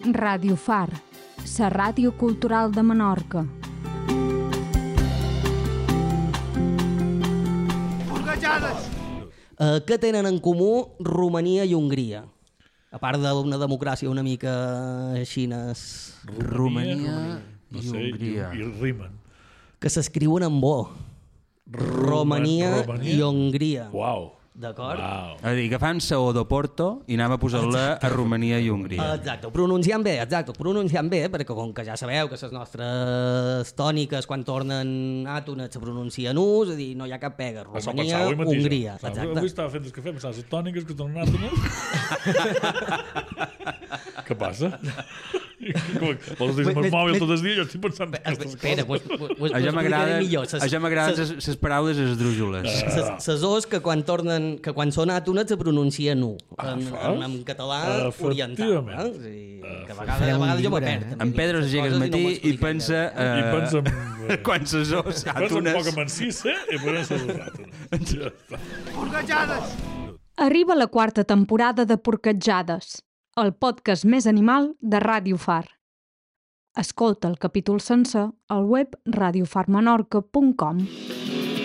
Ràdio Far, la ràdio cultural de Menorca. Què tenen en comú Romania i Hongria? A part d'una democràcia una mica xines... Romania i Hongria. I rimen. Que s'escriuen amb O. Romania i Hongria. Uau. D'acord? És a dir, agafant la O de Porto i anava a posar-la a Romania i Hongria. Exacte, ho pronunciant bé, perquè com que ja sabeu que les nostres tòniques quan tornen àtones se pronuncien U, és a dir, no hi ha cap pega. Romania, Hongria. Avui estava fent el cafè, pensava, les tòniques que tornen àtones? Què passa? Vols dir el mòbil tot el dia? Jo estic pensant... Espera, això m'agraden les paraules esdrújoles. Les O's que quan són àtones se pronuncien U, en català oriental. Que a vegades jo m'ho perd. En Pedro s'aixeca al matí i pensa... Quan les O's àtones... Pensa un poc a Mancissa i poden ser les àtones. Porquetjades! Arriba la quarta temporada de Porquetjades, el podcast més animal de Ràdio Far. Escolta el capítol sencer al web radiofarmenorca.com.